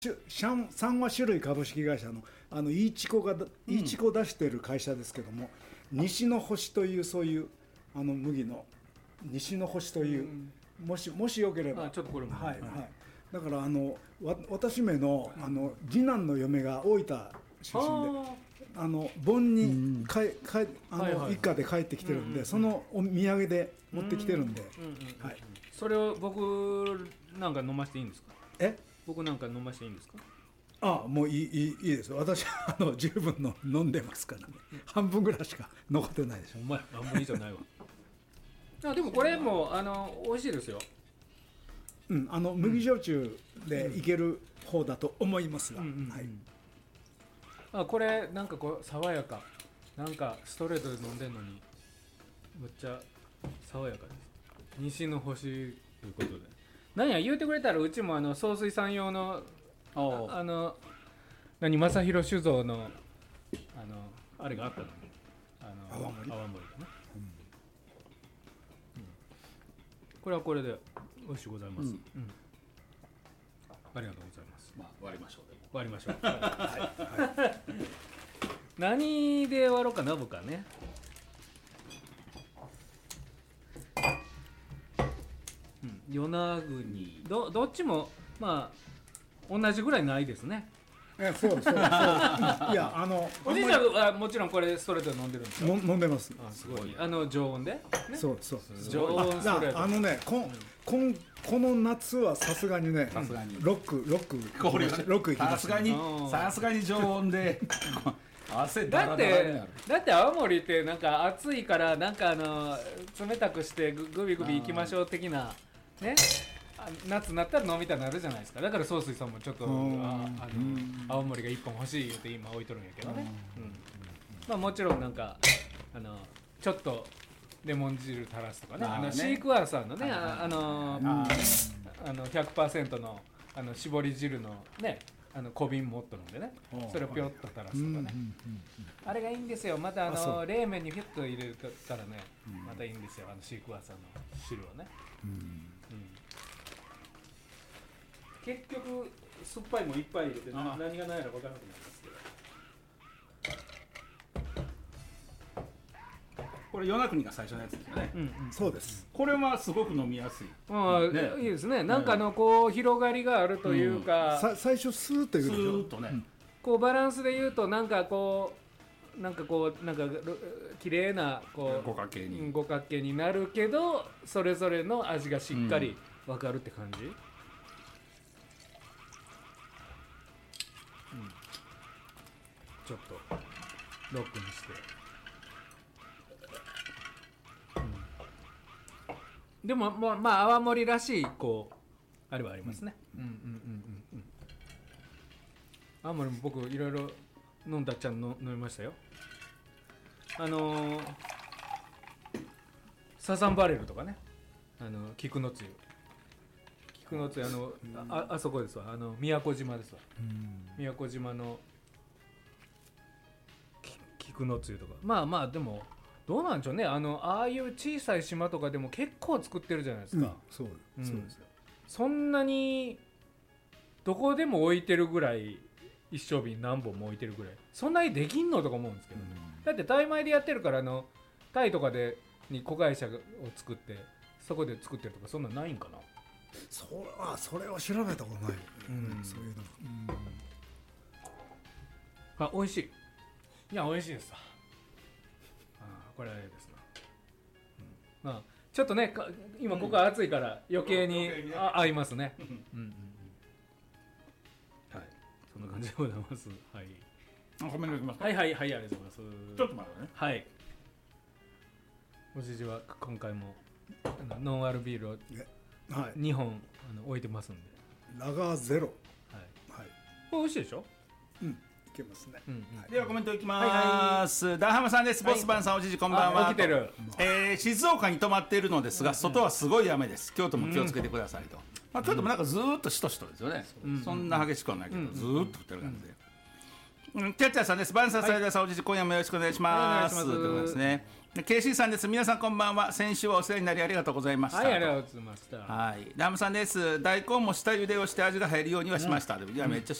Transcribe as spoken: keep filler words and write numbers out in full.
三和種類株式会社のあのイーチコが、うん、イーチコ出している会社ですけども、西の星というそういうあの麦の西の星という、うん、もしもしよければ、 あちょっとこれも、 はいはい、だからあのわ私めのあの次男の嫁が大分出身で、あの盆にかいかいあの、はいはい、一家で帰ってきてるんで、うんうん、そのお土産で持ってきてるんで、うんうんうん、はい、 それを僕なんか飲ませていいんですか？ え僕なんか飲ませていいんですか？ ああ、もういい、いい、いいですよ。私はあの十分の飲んでますからね。半分ぐらいしか残ってないでしょ。 お前半分以上ないわ。あでもこれもあの美味しいですよ。 うん、あの麦焼酎でいける方だと思いますが、うんうんうん、はい。 あこれなんかこう爽やか、なんかストレートで飲んでんのにむっちゃ爽やかです。西の星ということで。何や言うてくれたらうちもあの総水産用の あ, あの何正弘酒造のあのあれがあったのにあの泡盛泡盛がね、うんうん、これはこれで美味しゅうございます、うんうん、ありがとうございます。 まあ割りましょうでも割りましょう、はいはい、何で割ろうかな僕はね。与那国 ど, どっちもまあ同じぐらいないですね。 えそうそうそういやあのおじいちゃんはもちろんこれストレートで飲んでるんですか？ 飲んでます。 あすごいあの常温で、ね、 そうそう常温ストレートあ, あのねこ、うん、こ, んこの夏はさすがにねさすがにロックロックこれロックいきました。さすがにさすがに常温で汗だらだってだって青森ってなんか暑いからなんかあの冷たくしてグビグビいきましょう的なね、夏になったら飲みたくなるじゃないですか。だから総水さんもちょっとああの青森がいっぽん欲しい言って今置いとるんやけどね、うんうん、まあもちろんなんかあのちょっとレモン汁垂らすとかね、あのねシークワーサーのねああのああの ひゃくパーセント の, あの絞り汁のねあの小瓶もっと飲んでね、それをピョッと垂らすとかね、うんうんうんうん、あれがいいんですよ。またあの冷麺にフィッと入れたらね、うん、またいいんですよ、あのシークワーサーの汁をね、うんうん、結局酸っぱいもいっぱい入れて何がないのか分からなくなりますけど、 これ与那国が最初のやつですよね、 うんうん、そうです。 これはすごく飲みやすい、 あ、ね、いいですね。なんかあのこう広がりがあるというか、 うん、最初スーッというでしょ。スーッとね、うん、 こうバランスで言うとなんかこうなんかこうなんか綺麗なこう五角形に五角形になるけどそれぞれの味がしっかり分かるって感じ、うんうん、ちょっとロックにして、うん、でもまあ、まあ、泡盛らしいこうあれはありますね、うんうんうんうんうん、泡盛も僕いろいろ飲んだっちゃんの飲みましたよ。あのー、サザンバレルとかね、あの菊のつゆ菊のつゆ あの、あ, あそこですわ、あの宮古島ですわ、宮古島の菊のつゆとか、まあまあでもどうなんでしょうね、あのああいう小さい島とかでも結構作ってるじゃないですか、うん、 そう、うん、そうですよ。 そんなにどこでも置いてるぐらい、一升瓶何本も置いてるぐらい、そんなにできんのとか思うんですけどね、うん、だってタイ米でやってるから、あのタイとかでに子会社を作ってそこで作ってるとかそんなんないんかな。 それはそれは調べたことない、うん、そういうの、 うん、あ、美味しい。いや美味しいですわ。あ、これはあれですな、うん、まあちょっとね今ここは暑いから余計に、うん、あ合いますね、うんうんうん、はい、そんな感じでございます。はい。 あ、コメントいきますか。 はいはいはい、ありがとうございます。 ちょっと待ってね。 はい。おじじは今回もノンアルビールをにほん、はい、あの置いてますんで。 ラガーゼロ。 はい。はい。これ美味しいでしょ？ うん。いけますね。うんはい、ではコメントいきます。はいはい、ダーハマさんです。ボスバンさん、おじじこんばんは。 起きてる。 えー、静岡に泊まっているのですが、外はすごい雨です。京都も気をつけてくださいと。うん、まあ京都もなんかずーっとしとしとですよね。うん、そんな激しくはないけど、うん、ずーっと降ってる感じで。 うん、キャッチャーさんです。バンサーサイダーさん、おじじ今夜もよろしくお願いします。 はいお願いしますということですね。ケーシー さんです。皆さんこんばんは。先週はお世話になりありがとうございました。 はい、ありがとうございました。 はい、ラムさんです。大根も下茹でをして味が入るようにはしました。いやめっちゃ